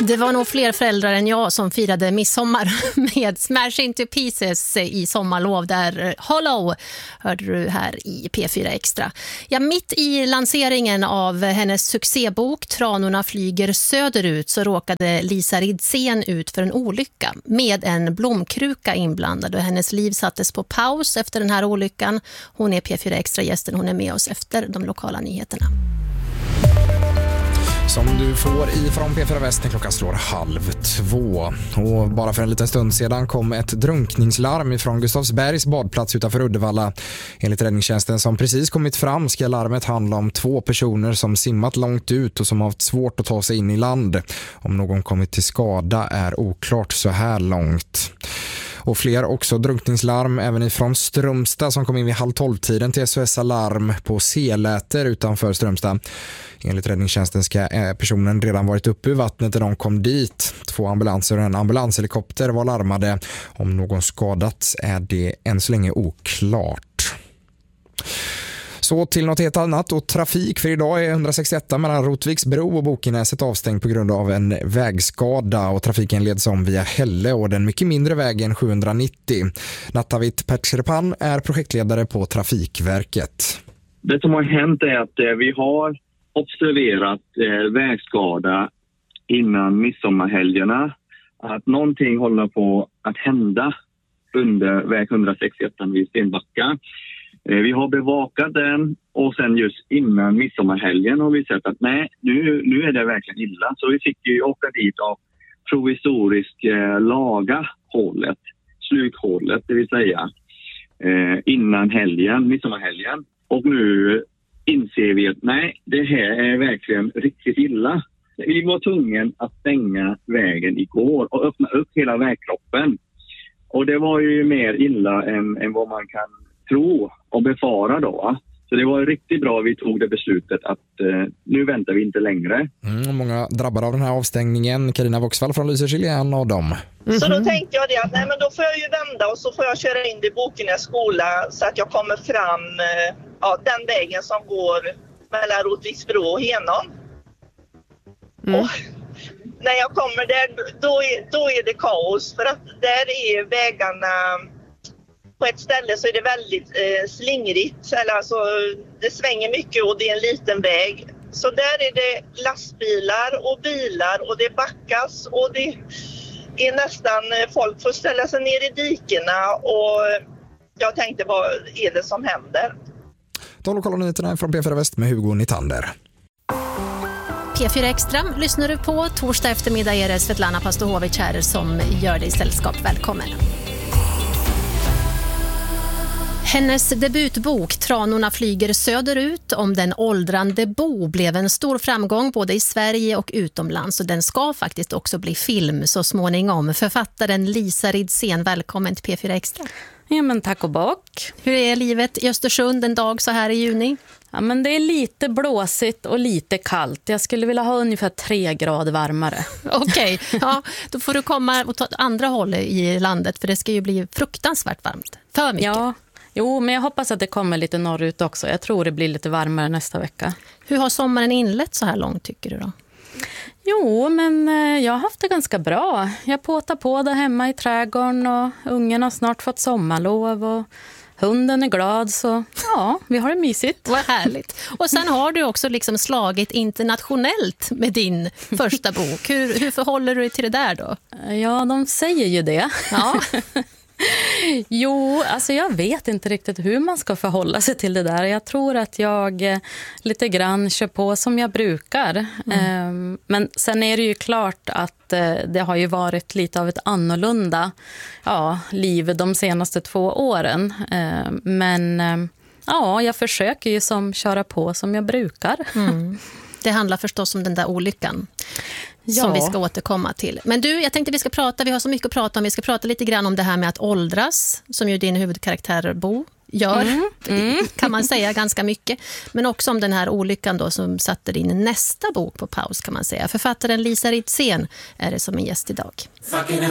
Det var nog fler föräldrar än jag som firade midsommar med Smash Into Pieces i sommarlov där Hollow hörde du här i P4 Extra. Ja, mitt i lanseringen av hennes succébok Tranorna flyger söderut så råkade Lisa Ridsén ut för en olycka med en blomkruka inblandad och hennes liv sattes på paus efter den här olyckan. Hon är P4 Extra-gästen, hon är med oss efter de lokala nyheterna. Som du får ifrån P4 Väst när klockan slår 1:30. Och bara för en liten stund sedan kom ett drunkningslarm ifrån Gustavsbergs badplats utanför Uddevalla. Enligt räddningstjänsten som precis kommit fram ska larmet handla om 2 personer som simmat långt ut och som har haft svårt att ta sig in i land. Om någon kommit till skada är oklart så här långt. Och fler också drunkningslarm även ifrån Strömstad som kom in vid 11:30 till SOS Alarm på Seläter utanför Strömstad. Enligt räddningstjänsten ska personen redan varit uppe ur vattnet när de kom dit. 2 ambulanser och en ambulanshelikopter var larmade. Om någon skadats är det än så länge oklart. Så till något helt annat och trafik, för idag är 161 mellan Rotviksbro och Bokenäset avstängd på grund av en vägskada och trafiken leds om via Hälle och den mycket mindre vägen 790. Nattavit Pertserpan är projektledare på Trafikverket. Det som har hänt är att vi har observerat vägskada innan midsommarhelgerna. Att någonting håller på att hända under väg 161 vid Stenbacka. Vi har bevakat den och sen just innan midsommarhelgen har vi sett att nej, nu är det verkligen illa. Så vi fick ju åka dit och provisoriskt laga hålet, slukhålet det vill säga, innan midsommarhelgen. Och nu inser vi att nej, det här är verkligen riktigt illa. Vi var tvungna att stänga vägen igår och öppna upp hela vägkroppen. Och det var ju mer illa än vad man kan tro och befara då. Så det var riktigt bra vi tog det beslutet att nu väntar vi inte längre. Många drabbade av den här avstängningen. Carina Voxvall från Lysekil är en av dem. Så då tänkte jag det att nej, men då får jag ju vända och så får jag köra in till Bokenäs skola så att jag kommer fram den vägen som går mellan Rotviksbro och Henån. Och när jag kommer där då är det kaos för att där är vägarna på ett ställe så är det väldigt slingrigt, eller alltså det svänger mycket och det är en liten väg. Så där är det lastbilar och bilar och det backas och det är nästan folk får ställa sig ner i dikena och jag tänkte vad är det som händer? De lokala nyheterna från P4 Väst med Hugo Nitander. P4 Extra lyssnar du på. Torsdag eftermiddag är det Svetlana Pastohovic här som gör dig sällskap. Välkommen. Hennes debutbok Tranorna flyger söderut om den åldrande Bo blev en stor framgång både i Sverige och utomlands och den ska faktiskt också bli film så småningom. Författaren Lisa Ridsén, välkommen till P4 Extra. Ja men tack och bock. Hur är livet i Östersund en dag så här i juni? Ja men det är lite blåsigt och lite kallt. Jag skulle vilja ha ungefär 3 grader varmare. Okej, ja, då får du komma och ta andra håll i landet för det ska ju bli fruktansvärt varmt. För mycket. Ja. Jo, men jag hoppas att det kommer lite norrut också. Jag tror det blir lite varmare nästa vecka. Hur har sommaren inlett så här långt tycker du då? Jo, men jag har haft det ganska bra. Jag påtar på det hemma i trädgården och ungen har snart fått sommarlov och hunden är glad så ja, vi har det mysigt. Vad härligt. Och sen har du också liksom slagit internationellt med din första bok. Hur förhåller du dig till det där då? Ja, de säger ju det. Ja. Jo, alltså jag vet inte riktigt hur man ska förhålla sig till det där. Jag tror att jag lite grann kör på som jag brukar. Men sen är det ju klart att det har ju varit lite av ett annorlunda liv de senaste 2 åren. Men jag försöker ju köra på som jag brukar. Det handlar förstås om den där olyckan. Som vi ska återkomma till. Men du, jag tänkte vi har så mycket att prata om. Vi ska prata lite grann om det här med att åldras, som ju din huvudkaraktär Bo gör, kan man säga ganska mycket. Men också om den här olyckan då som satte din nästa bok på paus kan man säga. Författaren Lisa Ridsén är det som en gäst idag.